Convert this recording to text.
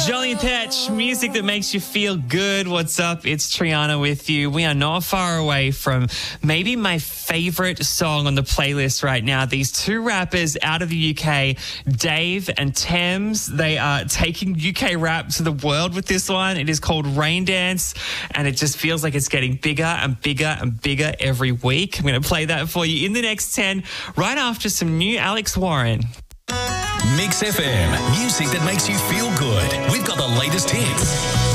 Jolly Patch, music that makes you feel good. What's up? It's Triana with you. We are not far away from maybe my favorite song on the playlist right now. These two rappers out of the UK, Dave and Thames, they are taking UK rap to the world with this one. It is called Rain Dance, and it just feels like it's getting bigger and bigger and bigger every week. I'm going to play that for you in the next 10, right after some new Alex Warren. Mix FM, music that makes you feel good. We've got the latest hits.